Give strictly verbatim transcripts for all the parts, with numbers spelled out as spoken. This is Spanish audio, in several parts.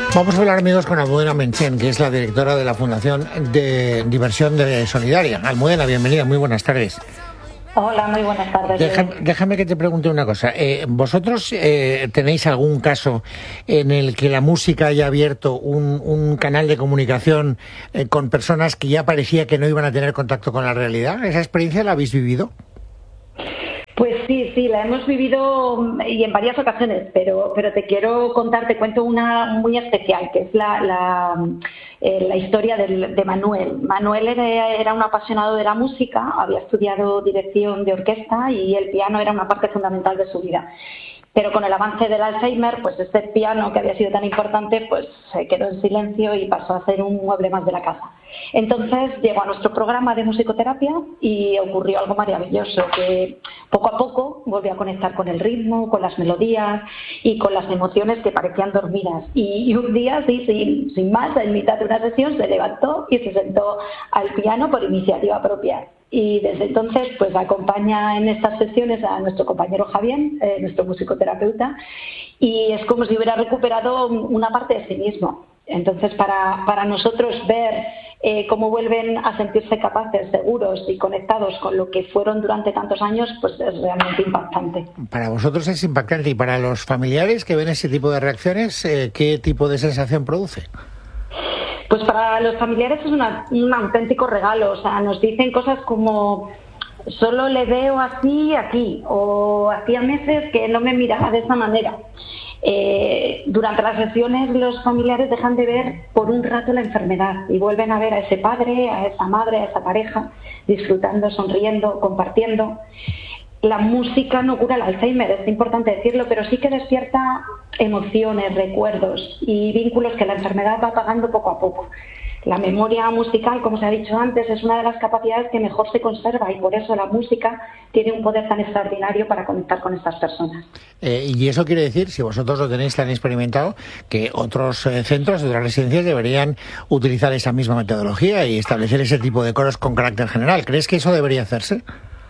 Vamos a hablar, amigos, con Almudena Menchen, que es la directora de la Fundación de Diversión de Solidaria. Almudena, bienvenida, muy buenas tardes. Hola, muy buenas tardes. Déjame, déjame que te pregunte una cosa. Eh, ¿Vosotros eh, tenéis algún caso en el que la música haya abierto un, un canal de comunicación eh, con personas que ya parecía que no iban a tener contacto con la realidad? ¿Esa experiencia la habéis vivido? Pues sí, sí, la hemos vivido y en varias ocasiones, pero pero te quiero contar, te cuento una muy especial, que es la la, eh, la historia de, de Manuel. Manuel era, era un apasionado de la música, había estudiado dirección de orquesta y el piano era una parte fundamental de su vida. Pero con el avance del Alzheimer, pues este piano que había sido tan importante, pues se quedó en silencio y pasó a ser un mueble más de la casa. Entonces llegó a nuestro programa de musicoterapia y ocurrió algo maravilloso, que poco a poco volvió a conectar con el ritmo, con las melodías y con las emociones que parecían dormidas. Y, y un día, sí, sin, sin más, en mitad de una sesión se levantó y se sentó al piano por iniciativa propia. Y desde entonces pues acompaña en estas sesiones a nuestro compañero Javier, eh, nuestro musicoterapeuta, y es como si hubiera recuperado una parte de sí mismo. Entonces para, para nosotros ver eh, cómo vuelven a sentirse capaces, seguros y conectados con lo que fueron durante tantos años, pues es realmente impactante. Para vosotros es impactante, y para los familiares que ven ese tipo de reacciones, eh, ¿qué tipo de sensación produce? Pues para los familiares es una, un auténtico regalo, o sea, nos dicen cosas como solo le veo así aquí, o hacía meses que no me miraba de esa manera. Eh, durante las sesiones los familiares dejan de ver por un rato la enfermedad y vuelven a ver a ese padre, a esa madre, a esa pareja, disfrutando, sonriendo, compartiendo. La música no cura el Alzheimer, es importante decirlo, pero sí que despierta emociones, recuerdos y vínculos que la enfermedad va apagando poco a poco. La memoria musical, como se ha dicho antes, es una de las capacidades que mejor se conserva y por eso la música tiene un poder tan extraordinario para conectar con estas personas. Eh, y eso quiere decir, si vosotros lo tenéis tan experimentado, que otros eh, centros, otras residencias deberían utilizar esa misma metodología y establecer ese tipo de coros con carácter general. ¿Crees que eso debería hacerse?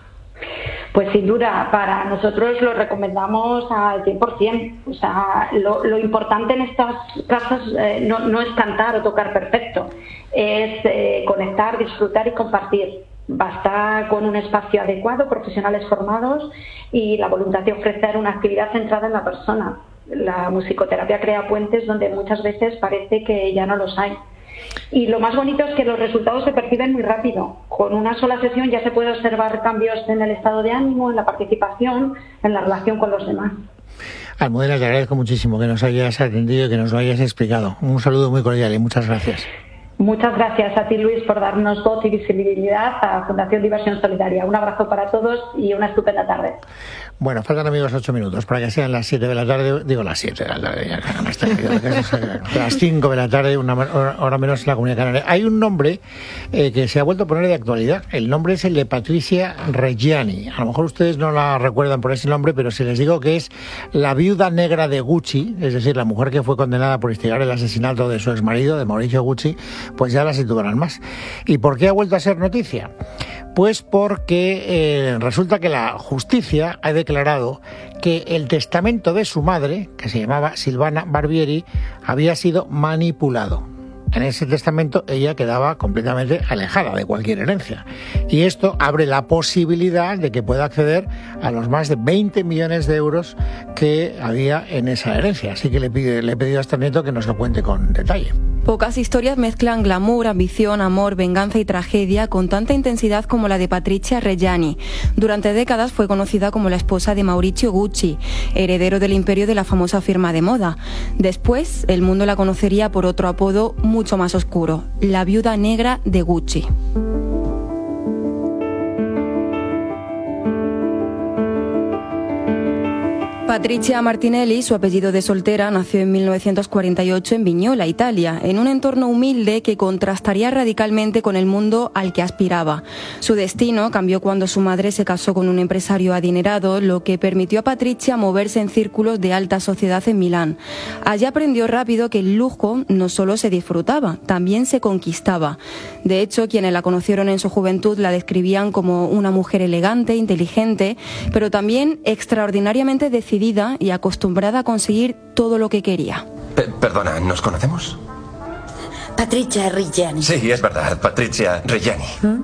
Pues sin duda, para nosotros lo recomendamos al cien por ciento. O sea, lo, lo importante en estas casas eh, no, no es cantar o tocar perfecto, es eh, conectar, disfrutar y compartir. Basta con un espacio adecuado, profesionales formados y la voluntad de ofrecer una actividad centrada en la persona. La musicoterapia crea puentes donde muchas veces parece que ya no los hay. Y lo más bonito es que los resultados se perciben muy rápido. Con una sola sesión ya se puede observar cambios en el estado de ánimo, en la participación, en la relación con los demás. Almudena, te agradezco muchísimo que nos hayas atendido y que nos lo hayas explicado. Un saludo muy cordial y muchas gracias. Muchas gracias a ti, Luis, por darnos voz y visibilidad a Fundación Diversión Solidaria. Un abrazo para todos y una estupenda tarde. Bueno, faltan, amigos, ocho minutos para que sean las siete de la tarde, digo las siete de la tarde, ya, caramba, está, las cinco de la tarde, una hora menos en la Comunidad Canaria. Hay un nombre eh, que se ha vuelto a poner de actualidad. El nombre es el de Patricia Reggiani. A lo mejor ustedes no la recuerdan por ese nombre, pero si les digo que es la viuda negra de Gucci, es decir, la mujer que fue condenada por instigar el asesinato de su exmarido, de Mauricio Gucci, pues ya la situarán más. ¿Y por qué ha vuelto a ser noticia? Pues porque eh, resulta que la justicia ha declarado que el testamento de su madre, que se llamaba Silvana Barbieri, había sido manipulado. En ese testamento ella quedaba completamente alejada de cualquier herencia. Y esto abre la posibilidad de que pueda acceder a los más de veinte millones de euros que había en esa herencia. Así que le, pide, le he pedido a este nieto que nos lo cuente con detalle. Pocas historias mezclan glamour, ambición, amor, venganza y tragedia con tanta intensidad como la de Patricia Reggiani. Durante décadas fue conocida como la esposa de Mauricio Gucci, heredero del imperio de la famosa firma de moda. Después, el mundo la conocería por otro apodo mucho más oscuro, la viuda negra de Gucci. Patricia Martinelli, su apellido de soltera, nació en mil novecientos cuarenta y ocho en Vignola, Italia, en un entorno humilde que contrastaría radicalmente con el mundo al que aspiraba. Su destino cambió cuando su madre se casó con un empresario adinerado, lo que permitió a Patricia moverse en círculos de alta sociedad en Milán. Allí aprendió rápido que el lujo no solo se disfrutaba, también se conquistaba. De hecho, quienes la conocieron en su juventud la describían como una mujer elegante, inteligente, pero también extraordinariamente decidida y acostumbrada a conseguir todo lo que quería. P- perdona, ¿nos conocemos? Patricia Reggiani. Sí, es verdad, Patricia Reggiani. ¿Mm?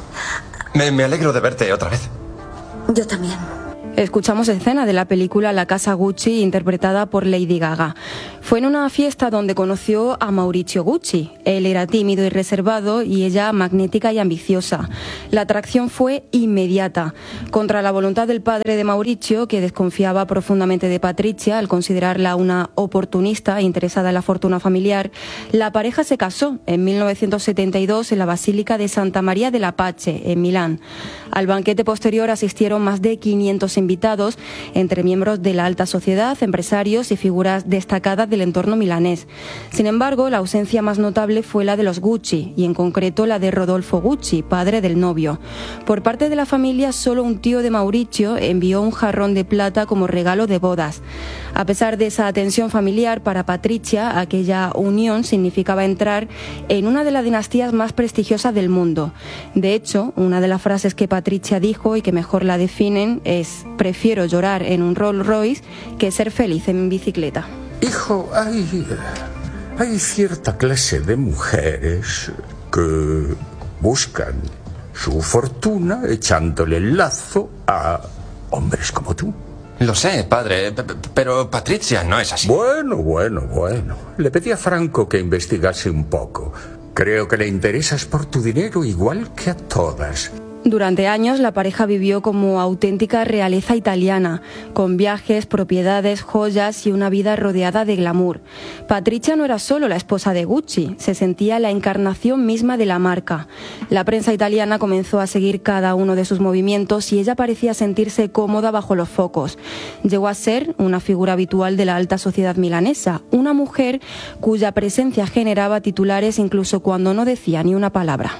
Me, me alegro de verte otra vez. Yo también. Escuchamos escena de la película La Casa Gucci, interpretada por Lady Gaga. Fue en una fiesta donde conoció a Mauricio Gucci. Él era tímido y reservado y ella magnética y ambiciosa. La atracción fue inmediata. Contra la voluntad del padre de Mauricio, que desconfiaba profundamente de Patricia al considerarla una oportunista interesada en la fortuna familiar, la pareja se casó en mil novecientos setenta y dos en la Basílica de Santa María de la Pace, en Milán. Al banquete posterior asistieron más de quinientos invitados, entre miembros de la alta sociedad, empresarios y figuras destacadas del entorno milanés. Sin embargo, la ausencia más notable fue la de los Gucci, y en concreto la de Rodolfo Gucci, padre del novio. Por parte de la familia, solo un tío de Mauricio envió un jarrón de plata como regalo de bodas. A pesar de esa atención familiar, para Patricia, aquella unión significaba entrar en una de las dinastías más prestigiosas del mundo. De hecho, una de las frases que Patricia dijo y que mejor la definen es: prefiero llorar en un Rolls Royce que ser feliz en bicicleta. Hijo, hay, hay cierta clase de mujeres que buscan su fortuna echándole el lazo a hombres como tú. Lo sé, padre, pero Patricia no es así. Bueno, bueno, bueno. Le pedí a Franco que investigase un poco. Creo que le interesas por tu dinero igual que a todas. Durante años la pareja vivió como auténtica realeza italiana, con viajes, propiedades, joyas y una vida rodeada de glamour. Patricia no era solo la esposa de Gucci, se sentía la encarnación misma de la marca. La prensa italiana comenzó a seguir cada uno de sus movimientos y ella parecía sentirse cómoda bajo los focos. Llegó a ser una figura habitual de la alta sociedad milanesa, una mujer cuya presencia generaba titulares incluso cuando no decía ni una palabra.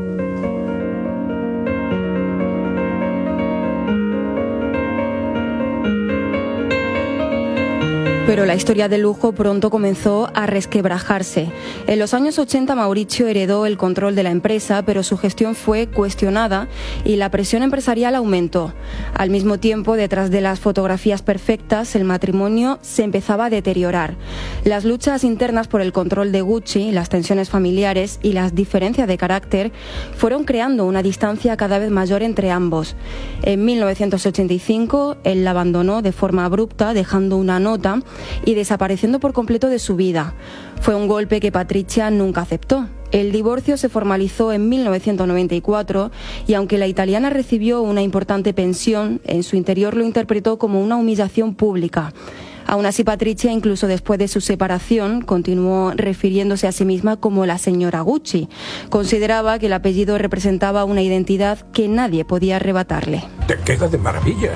Pero la historia del lujo pronto comenzó a resquebrajarse. En los años ochenta Mauricio heredó el control de la empresa, pero su gestión fue cuestionada y la presión empresarial aumentó. Al mismo tiempo, detrás de las fotografías perfectas, el matrimonio se empezaba a deteriorar. Las luchas internas por el control de Gucci, las tensiones familiares y las diferencias de carácter fueron creando una distancia cada vez mayor entre ambos. En mil novecientos ochenta y cinco, él la abandonó de forma abrupta, dejando una nota y desapareciendo por completo de su vida. Fue un golpe que Patricia nunca aceptó. El divorcio se formalizó en mil novecientos noventa y cuatro y aunque la italiana recibió una importante pensión, en su interior lo interpretó como una humillación pública. Aún así, Patricia, incluso después de su separación, continuó refiriéndose a sí misma como la señora Gucci. Consideraba que el apellido representaba una identidad que nadie podía arrebatarle. Te queda de maravilla.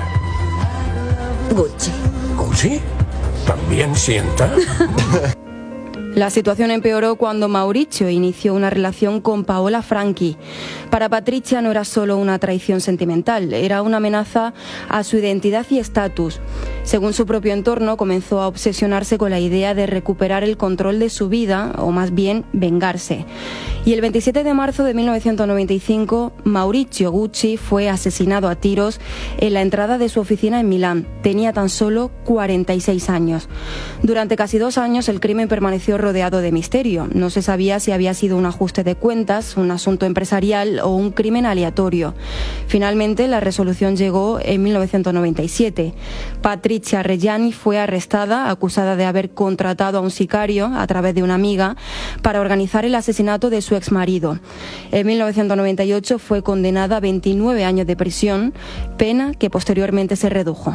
Gucci. ¿Gucci? ¿También sienta? La situación empeoró cuando Mauricio inició una relación con Paola Franchi. Para Patricia no era solo una traición sentimental, era una amenaza a su identidad y estatus. Según su propio entorno, comenzó a obsesionarse con la idea de recuperar el control de su vida, o más bien vengarse. Y el veintisiete de marzo de mil novecientos noventa y cinco, Mauricio Gucci fue asesinado a tiros en la entrada de su oficina en Milán. Tenía tan solo cuarenta y seis años. Durante casi dos años el crimen permaneció rodeado de misterio. No se sabía si había sido un ajuste de cuentas, un asunto empresarial o un crimen aleatorio. Finalmente, la resolución llegó en mil novecientos noventa y siete. Patricia Reggiani fue arrestada, acusada de haber contratado a un sicario a través de una amiga para organizar el asesinato de su exmarido. En mil novecientos noventa y ocho fue condenada a veintinueve años de prisión, pena que posteriormente se redujo.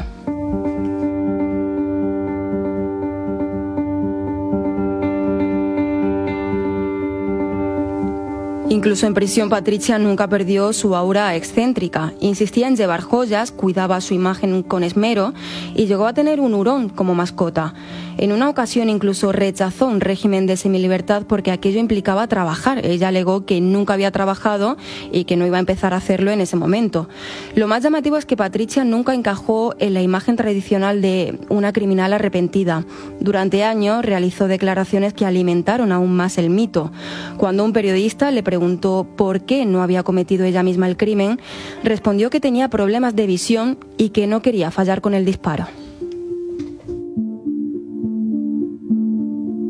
Incluso en prisión, Patricia nunca perdió su aura excéntrica. Insistía en llevar joyas, cuidaba su imagen con esmero y llegó a tener un hurón como mascota. En una ocasión incluso rechazó un régimen de semilibertad porque aquello implicaba trabajar. Ella alegó que nunca había trabajado y que no iba a empezar a hacerlo en ese momento. Lo más llamativo es que Patricia nunca encajó en la imagen tradicional de una criminal arrepentida. Durante años realizó declaraciones que alimentaron aún más el mito. Cuando un periodista le preguntó por qué no había cometido ella misma el crimen, respondió que tenía problemas de visión y que no quería fallar con el disparo.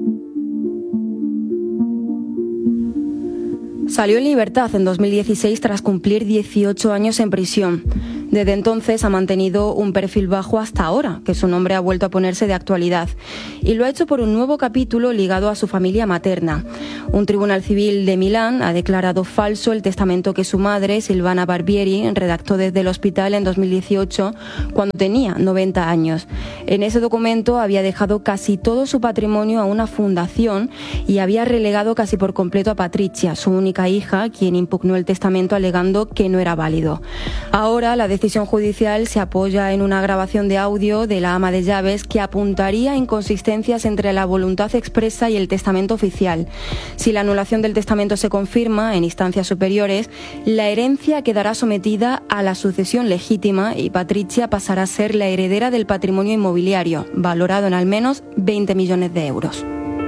Salió en libertad en dos mil dieciséis tras cumplir dieciocho años en prisión. Desde entonces ha mantenido un perfil bajo hasta ahora, que su nombre ha vuelto a ponerse de actualidad. Y lo ha hecho por un nuevo capítulo ligado a su familia materna. Un tribunal civil de Milán ha declarado falso el testamento que su madre, Silvana Barbieri, redactó desde el hospital en dos mil dieciocho, cuando tenía noventa años. En ese documento había dejado casi todo su patrimonio a una fundación y había relegado casi por completo a Patricia, su única hija, quien impugnó el testamento alegando que no era válido. Ahora la decisión judicial se apoya en una grabación de audio de la ama de llaves que apuntaría a inconsistencias entre la voluntad expresa y el testamento oficial. Si la anulación del testamento se confirma en instancias superiores, la herencia quedará sometida a la sucesión legítima y Patricia pasará a ser la heredera del patrimonio inmobiliario, valorado en al menos veinte millones de euros.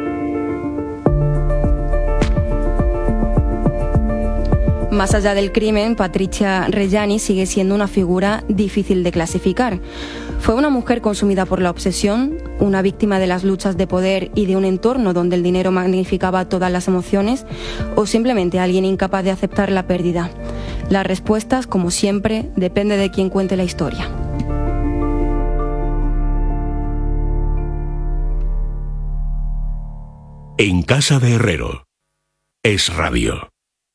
Más allá del crimen, Patricia Reggiani sigue siendo una figura difícil de clasificar. ¿Fue una mujer consumida por la obsesión, una víctima de las luchas de poder y de un entorno donde el dinero magnificaba todas las emociones, o simplemente alguien incapaz de aceptar la pérdida? Las respuestas, como siempre, depende de quien cuente la historia. En casa de Herrero. Es Radio.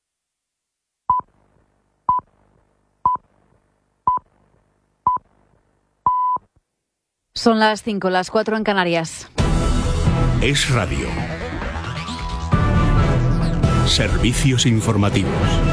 Son las cinco, las cuatro en Canarias. Es Radio. Servicios informativos.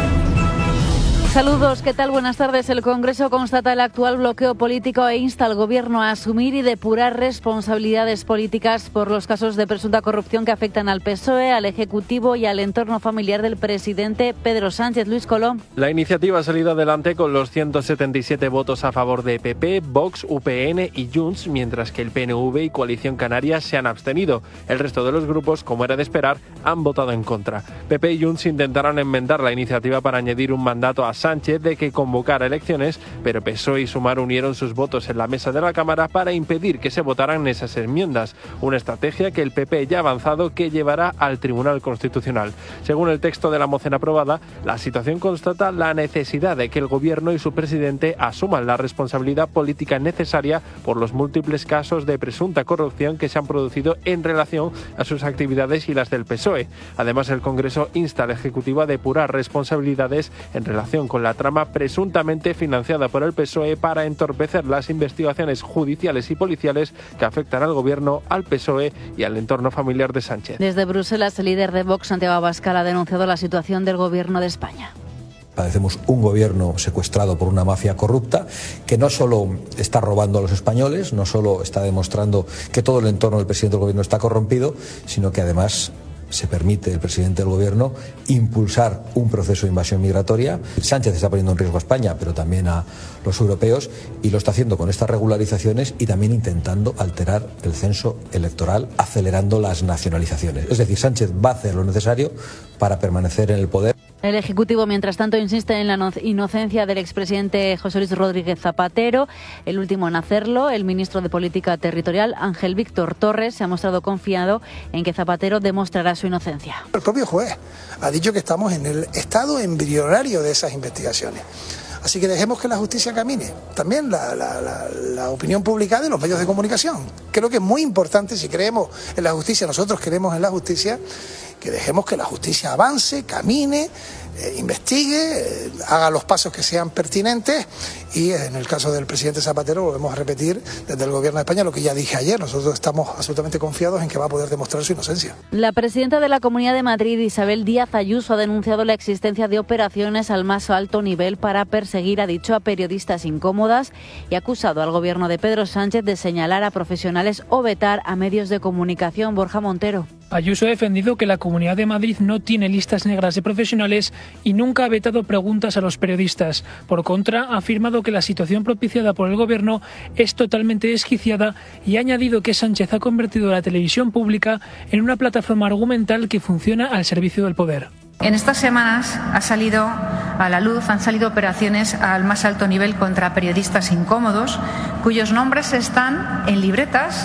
Saludos, ¿qué tal? Buenas tardes. El Congreso constata el actual bloqueo político e insta al Gobierno a asumir y depurar responsabilidades políticas por los casos de presunta corrupción que afectan al P S O E, al Ejecutivo y al entorno familiar del presidente Pedro Sánchez. Luis Colom. La iniciativa ha salido adelante con los ciento setenta y siete votos a favor de P P, Vox, U P N y Junts, mientras que el P N V y Coalición Canaria se han abstenido. El resto de los grupos, como era de esperar, han votado en contra. P P y Junts intentarán enmendar la iniciativa para añadir un mandato a Sánchez de que convocara elecciones, pero P S O E y Sumar unieron sus votos en la mesa de la Cámara para impedir que se votaran esas enmiendas, una estrategia que el P P ya ha avanzado que llevará al Tribunal Constitucional. Según el texto de la moción aprobada, la situación constata la necesidad de que el Gobierno y su presidente asuman la responsabilidad política necesaria por los múltiples casos de presunta corrupción que se han producido en relación a sus actividades y las del P S O E. Además, el Congreso insta al Ejecutivo a depurar responsabilidades en relación con la trama presuntamente financiada por el P S O E para entorpecer las investigaciones judiciales y policiales que afectan al Gobierno, al P S O E y al entorno familiar de Sánchez. Desde Bruselas, el líder de Vox, Santiago Abascal, ha denunciado la situación del Gobierno de España. Padecemos un gobierno secuestrado por una mafia corrupta que no solo está robando a los españoles, no solo está demostrando que todo el entorno del presidente del Gobierno está corrompido, sino que además se permite el presidente del Gobierno impulsar un proceso de invasión migratoria. Sánchez está poniendo en riesgo a España, pero también a los europeos, y lo está haciendo con estas regularizaciones y también intentando alterar el censo electoral, acelerando las nacionalizaciones. Es decir, Sánchez va a hacer lo necesario para permanecer en el poder. El Ejecutivo, mientras tanto, insiste en la inocencia del expresidente José Luis Rodríguez Zapatero. El último en hacerlo, el ministro de Política Territorial, Ángel Víctor Torres, se ha mostrado confiado en que Zapatero demostrará su inocencia. El propio juez ha dicho que estamos en el estado embrionario de esas investigaciones. Así que dejemos que la justicia camine. También la, la, la, la opinión publicada y los medios de comunicación. Creo que es muy importante, si creemos en la justicia, nosotros creemos en la justicia, que dejemos que la justicia avance, camine, eh, investigue, eh, haga los pasos que sean pertinentes, y en el caso del presidente Zapatero volvemos a repetir desde el Gobierno de España lo que ya dije ayer. Nosotros estamos absolutamente confiados en que va a poder demostrar su inocencia. La presidenta de la Comunidad de Madrid, Isabel Díaz Ayuso, ha denunciado la existencia de operaciones al más alto nivel para perseguir, ha dicho, a periodistas incómodas, y ha acusado al Gobierno de Pedro Sánchez de señalar a profesionales o vetar a medios de comunicación. Borja Montero. Ayuso ha defendido que la Comunidad de Madrid no tiene listas negras de profesionales y nunca ha vetado preguntas a los periodistas. Por contra, ha afirmado que la situación propiciada por el Gobierno es totalmente desquiciada y ha añadido que Sánchez ha convertido la televisión pública en una plataforma argumental que funciona al servicio del poder. En estas semanas ha salido a la luz, han salido operaciones al más alto nivel contra periodistas incómodos, cuyos nombres están en libretas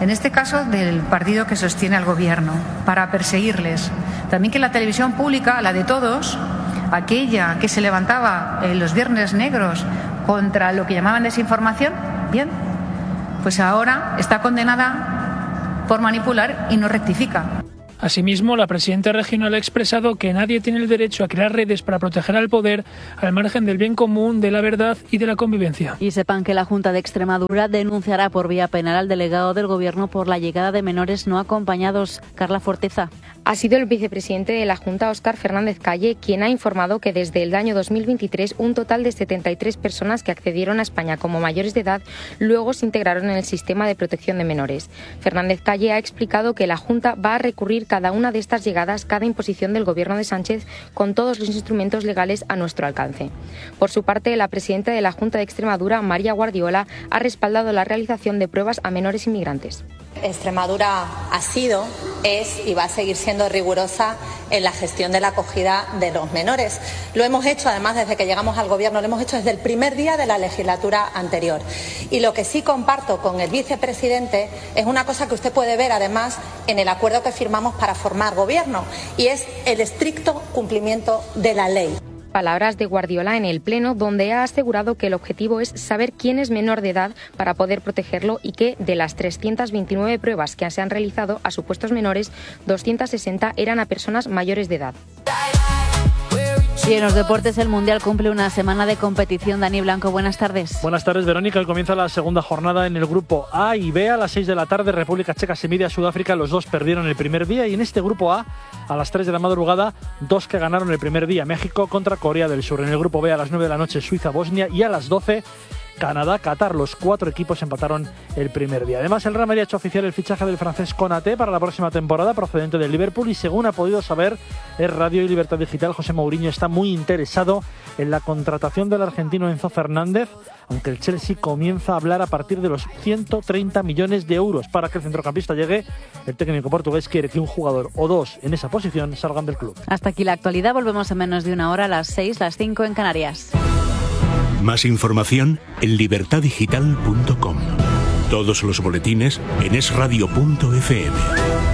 en este caso del partido que sostiene al gobierno, para perseguirles. También que la televisión pública, la de todos, aquella que se levantaba en los viernes negros contra lo que llamaban desinformación, bien, pues ahora está condenada por manipular y no rectifica. Asimismo, la presidenta regional ha expresado que nadie tiene el derecho a crear redes para proteger al poder al margen del bien común, de la verdad y de la convivencia. Y sepan que la Junta de Extremadura denunciará por vía penal al delegado del Gobierno por la llegada de menores no acompañados. Carla Forteza. Ha sido el vicepresidente de la Junta, Óscar Fernández Calle, quien ha informado que desde el año dos mil veintitrés un total de setenta y tres personas que accedieron a España como mayores de edad luego se integraron en el sistema de protección de menores. Fernández Calle ha explicado que la Junta va a recurrir cada una de estas llegadas, cada imposición del Gobierno de Sánchez, con todos los instrumentos legales a nuestro alcance. Por su parte, la presidenta de la Junta de Extremadura, María Guardiola, ha respaldado la realización de pruebas a menores inmigrantes. Extremadura ha sido, es y va a seguir siendo rigurosa en la gestión de la acogida de los menores. Lo hemos hecho, además, desde que llegamos al Gobierno, lo hemos hecho desde el primer día de la legislatura anterior. Y lo que sí comparto con el vicepresidente es una cosa que usted puede ver, además, en el acuerdo que firmamos para formar Gobierno, y es el estricto cumplimiento de la ley. Palabras de Guardiola en el Pleno, donde ha asegurado que el objetivo es saber quién es menor de edad para poder protegerlo y que de las trescientas veintinueve pruebas que se han realizado a supuestos menores, doscientas sesenta eran a personas mayores de edad. Y en los deportes, el Mundial cumple una semana de competición. Dani Blanco, buenas tardes. Buenas tardes, Verónica. Hoy comienza la segunda jornada en el grupo A y B. A las seis de la tarde, República Checa se mide a Sudáfrica. Los dos perdieron el primer día. Y en este grupo A, a las tres de la madrugada, dos que ganaron el primer día. México contra Corea del Sur. En el grupo B, a las nueve de la noche, Suiza-Bosnia. Y a las doce, Canadá-Qatar. Los cuatro equipos empataron el primer día. Además, el Real Madrid ha hecho oficial el fichaje del francés Konaté para la próxima temporada, procedente del Liverpool, y según ha podido saber es Radio y Libertad Digital, José Mourinho está muy interesado en la contratación del argentino Enzo Fernández, aunque el Chelsea comienza a hablar a partir de los ciento treinta millones de euros para que el centrocampista llegue. El técnico portugués quiere que un jugador o dos en esa posición salgan del club. Hasta aquí la actualidad. Volvemos en menos de una hora, a las seis, las cinco en Canarias. Más información en libertad digital punto com. Todos los boletines en es radio punto efe eme.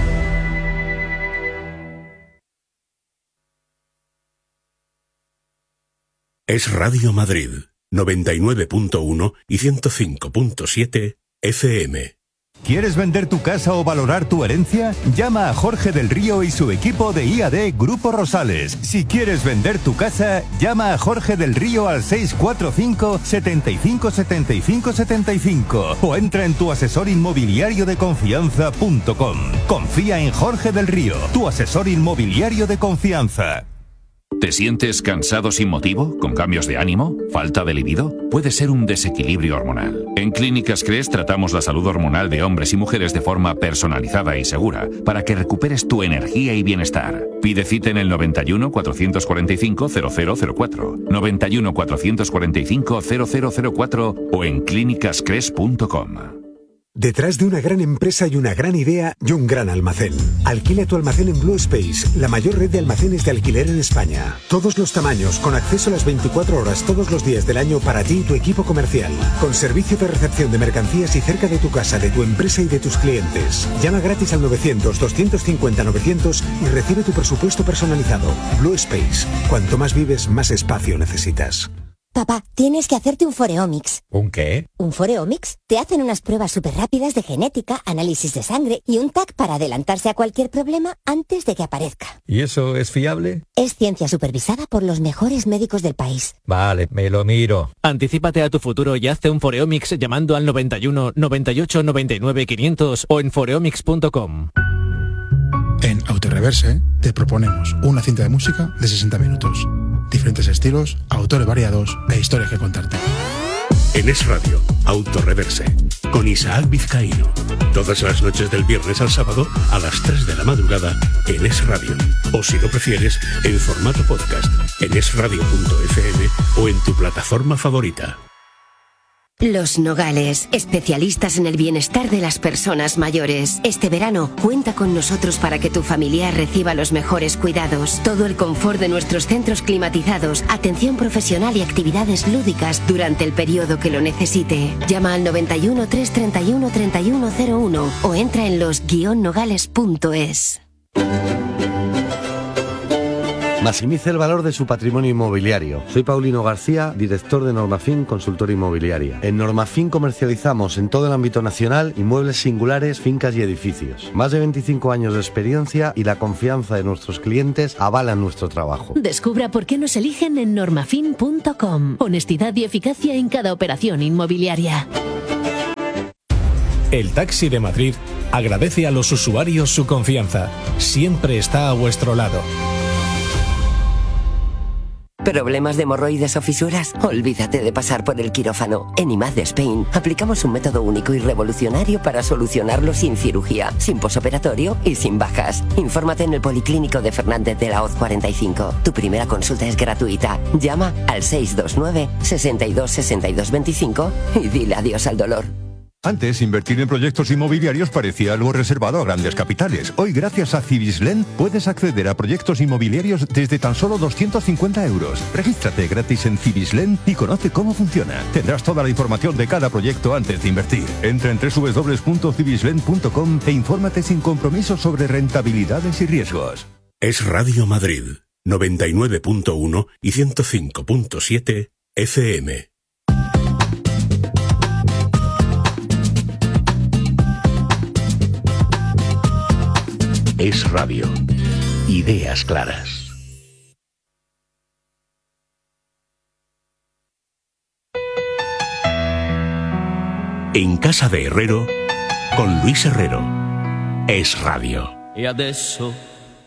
Es Radio Madrid, noventa y nueve punto uno y ciento cinco punto siete efe eme. ¿Quieres vender tu casa o valorar tu herencia? Llama a Jorge del Río y su equipo de I A D Grupo Rosales. Si quieres vender tu casa, llama a Jorge del Río al seis cuatro cinco, setenta y cinco, setenta y cinco, setenta y cinco o entra en tu asesor inmobiliario de confianza punto com. Confía en Jorge del Río, tu asesor inmobiliario de confianza. ¿Te sientes cansado sin motivo? ¿Con cambios de ánimo? ¿Falta de libido? Puede ser un desequilibrio hormonal. En Clínicas Cres tratamos la salud hormonal de hombres y mujeres de forma personalizada y segura para que recuperes tu energía y bienestar. Pide cita en el noventa y uno, cuatrocientos cuarenta y cinco, cero cero cero cuatro, noventa y uno, cuatrocientos cuarenta y cinco, cero cero cero cuatro o en clínicas cres punto com. Detrás de una gran empresa y una gran idea y un gran almacén. Alquila tu almacén en Blue Space, la mayor red de almacenes de alquiler en España. Todos los tamaños, con acceso a las veinticuatro horas todos los días del año para ti y tu equipo comercial. Con servicio de recepción de mercancías y cerca de tu casa, de tu empresa y de tus clientes. Llama gratis al novecientos, doscientos cincuenta, novecientos y recibe tu presupuesto personalizado. Blue Space. Cuanto más vives, más espacio necesitas. Papá, tienes que hacerte un Foreomics. ¿Un qué? ¿Un Foreomics? Te hacen unas pruebas súper rápidas de genética, análisis de sangre y un T A C para adelantarse a cualquier problema antes de que aparezca. ¿Y eso es fiable? Es ciencia supervisada por los mejores médicos del país. Vale, me lo miro. Anticípate a tu futuro y hazte un Foreomics llamando al noventa y uno, noventa y ocho, noventa y nueve, quinientos o en foreomics punto com. En Autoreverse te proponemos una cinta de música de sesenta minutos. Diferentes estilos, autores variados e historias que contarte. En Es Radio, Autoreverse, con Isaac Vizcaíno. Todas las noches del viernes al sábado a las tres de la madrugada en Es Radio. O si lo prefieres, en formato podcast en es radio punto efe eme o en tu plataforma favorita. Los Nogales, especialistas en el bienestar de las personas mayores. Este verano, cuenta con nosotros para que tu familiar reciba los mejores cuidados. Todo el confort de nuestros centros climatizados, atención profesional y actividades lúdicas durante el periodo que lo necesite. Llama al noventa y uno, trescientos treinta y uno, treinta y uno cero uno o entra en los guion nogales punto es. Maximice el valor de su patrimonio inmobiliario. Soy Paulino García, director de Normafin Consultora Inmobiliaria. En Normafin comercializamos en todo el ámbito nacional inmuebles singulares, fincas y edificios. Más de veinticinco años de experiencia y la confianza de nuestros clientes avalan nuestro trabajo. Descubra por qué nos eligen en normafin punto com. Honestidad y eficacia en cada operación inmobiliaria. El Taxi de Madrid agradece a los usuarios su confianza. Siempre está a vuestro lado. ¿Problemas de hemorroides o fisuras? Olvídate de pasar por el quirófano. En I M A D Spain aplicamos un método único y revolucionario para solucionarlo sin cirugía, sin posoperatorio y sin bajas. Infórmate en el Policlínico de Fernández de la Hoz cuarenta y cinco. Tu primera consulta es gratuita. Llama al seis dos nueve, sesenta y dos, sesenta y dos veinticinco y dile adiós al dolor. Antes, invertir en proyectos inmobiliarios parecía algo reservado a grandes capitales. Hoy, gracias a Cibislen, puedes acceder a proyectos inmobiliarios desde tan solo doscientos cincuenta euros. Regístrate gratis en Cibislen y conoce cómo funciona. Tendrás toda la información de cada proyecto antes de invertir. Entra en doble u doble u doble u punto cibislen punto com e infórmate sin compromiso sobre rentabilidades y riesgos. Es Radio Madrid, noventa y nueve punto uno y ciento cinco punto siete F M. Es Radio. Ideas claras. En casa de Herrero, con Luis Herrero. Es Radio. E adesso